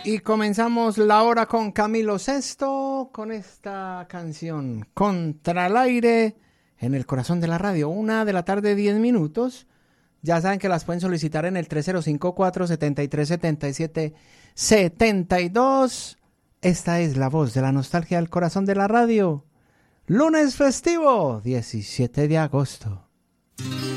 Y comenzamos la hora con Camilo Sesto, con esta canción Contra el Aire, en el corazón de la radio, 1:10 p.m. Ya saben que las pueden solicitar en el 3054-7377-72. Esta es la voz de la nostalgia del corazón de la radio. Lunes festivo, 17 de agosto.